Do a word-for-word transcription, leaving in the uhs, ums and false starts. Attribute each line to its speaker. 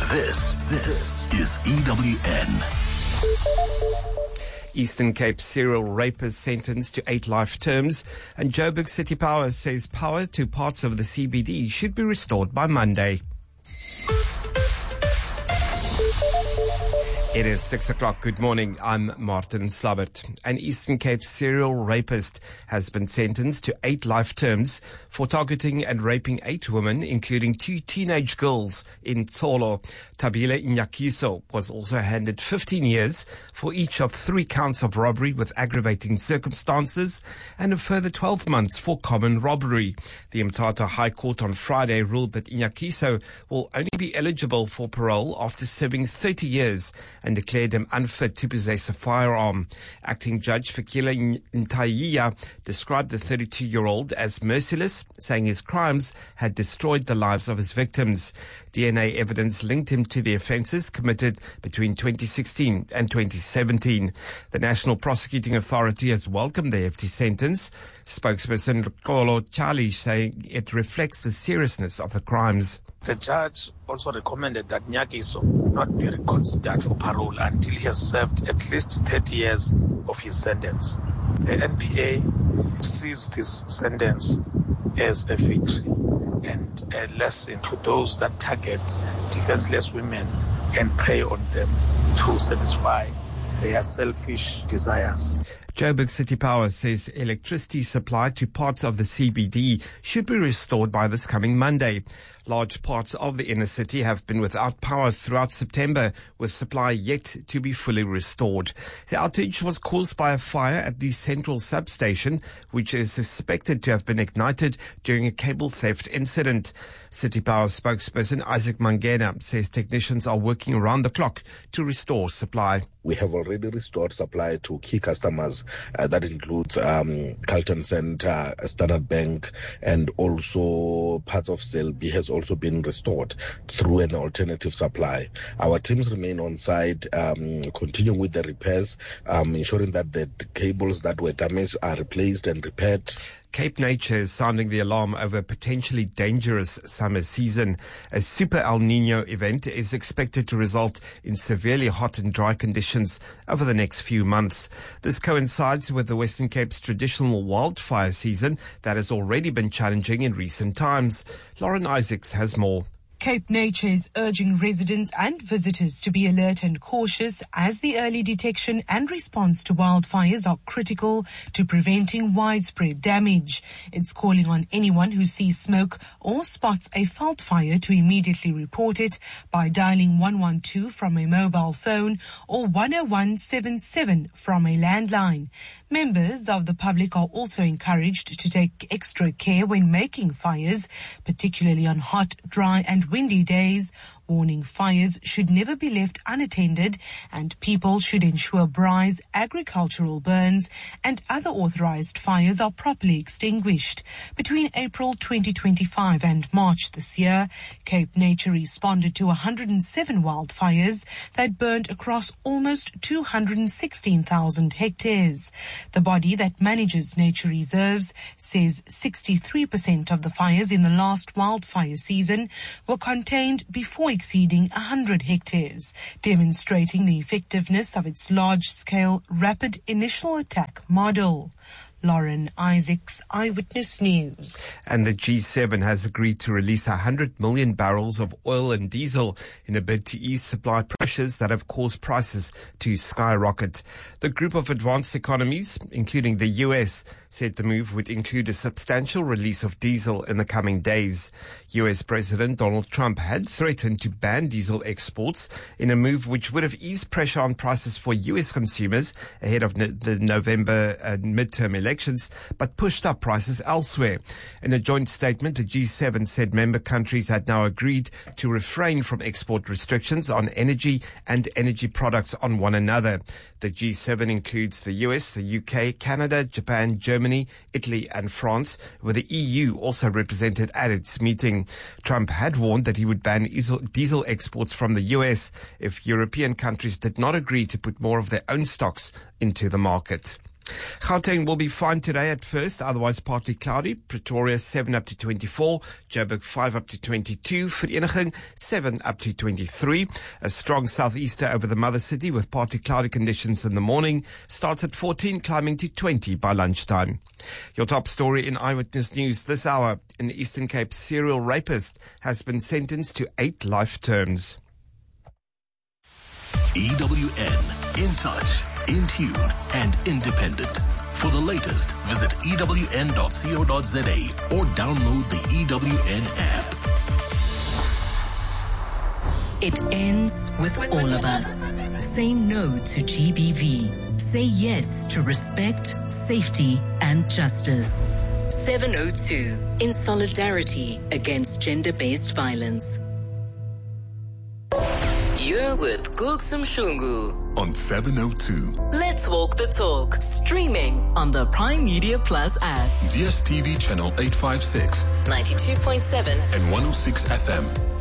Speaker 1: This, this is E W N.
Speaker 2: Eastern Cape serial rapist sentenced to eight life terms, and Joburg City Power says power to parts of the C B D should be restored by Monday. It is six o'clock. Good morning. I'm Martin Slabbert. An Eastern Cape serial rapist has been sentenced to eight life terms for targeting and raping eight women, including two teenage girls in Tsolo. Tabile Nyakiso was also handed fifteen years for each of three counts of robbery with aggravating circumstances and a further twelve months for common robbery. The Mthatha High Court on Friday ruled that Nyakiso will only be eligible for parole after serving thirty years and declared him unfit to possess a firearm. Acting Judge Fikile Ntaiya described the thirty-two-year-old as merciless, saying his crimes had destroyed the lives of his victims. D N A evidence linked him to the offences committed between twenty sixteen and twenty seventeen. The National Prosecuting Authority has welcomed the hefty sentence. Spokesperson Kolo Charlie saying it reflects the seriousness of the crimes.
Speaker 3: The judge also recommended that Nyakiso not be reconsidered for parole until he has served at least thirty years of his sentence. The N P A sees this sentence as a victory and a lesson to those that target defenseless women and prey on them to satisfy their selfish desires.
Speaker 2: Joburg City Power says electricity supply to parts of the C B D should be restored by this coming Monday. Large parts of the inner city have been without power throughout September, with supply yet to be fully restored. The outage was caused by a fire at the central substation, which is suspected to have been ignited during a cable theft incident. City Power spokesperson Isaac Mangena says technicians are working around the clock to restore supply.
Speaker 4: We have already restored supply to key customers. Uh, that includes um, Carlton Center, Standard Bank, and also parts of Selby has also been restored through an alternative supply. Our teams remain on site, um, continuing with the repairs, um, ensuring that the cables that were damaged are replaced and repaired.
Speaker 2: Cape Nature is sounding the alarm over a potentially dangerous summer season. A super El Nino event is expected to result in severely hot and dry conditions over the next few months. This coincides with the Western Cape's traditional wildfire season that has already been challenging in recent times. Lauren Isaacs has more.
Speaker 5: Cape Nature is urging residents and visitors to be alert and cautious as the early detection and response to wildfires are critical to preventing widespread damage. It's calling on anyone who sees smoke or spots a fault fire to immediately report it by dialing one one two from a mobile phone or one oh one seven seven from a landline. Members of the public are also encouraged to take extra care when making fires, particularly on hot, dry and windy days. Warning fires should never be left unattended, and people should ensure braais, agricultural burns and other authorized fires are properly extinguished. Between April twenty twenty-five and March this year, Cape Nature responded to one hundred seven wildfires that burned across almost two hundred sixteen thousand hectares. The body that manages nature reserves says sixty-three percent of the fires in the last wildfire season were contained before exceeding one hundred hectares, demonstrating the effectiveness of its large-scale rapid initial attack model. Lauren Isaacs, Eyewitness News.
Speaker 2: And the G seven has agreed to release one hundred million barrels of oil and diesel in a bid to ease supply pressures that have caused prices to skyrocket. The group of advanced economies, including the U S, said the move would include a substantial release of diesel in the coming days. U S President Donald Trump had threatened to ban diesel exports in a move which would have eased pressure on prices for U S consumers ahead of no- the November uh, midterm elections. elections, but pushed up prices elsewhere. In a joint statement, the G seven said member countries had now agreed to refrain from export restrictions on energy and energy products on one another. The G seven includes the U S, the U K, Canada, Japan, Germany, Italy and France, with the E U also represented at its meeting. Trump had warned that he would ban diesel exports from the U S if European countries did not agree to put more of their own stocks into the market. Gauteng will be fine today at first, otherwise partly cloudy. Pretoria seven up to twenty-four, Joburg five up to twenty-two, Vereeniging seven up to twenty-three. A strong southeaster over the mother city with partly cloudy conditions in the morning. Starts at fourteen, climbing to twenty by lunchtime. Your top story in Eyewitness News this hour: an Eastern Cape serial rapist has been sentenced to eight life terms.
Speaker 1: E W N, in touch, in tune, and independent. For the latest, visit E W N dot co dot za or download the E W N app.
Speaker 6: It ends with all of us. Say no to G B V. Say yes to respect, safety, and justice. seven oh two, in solidarity against gender-based violence. You're with Gugsum Shungu
Speaker 1: On seven oh two.
Speaker 6: Let's walk the talk. Streaming on the Prime Media Plus app.
Speaker 1: D S T V channel eight fifty-six
Speaker 6: ninety-two point seven
Speaker 1: and one oh six F M.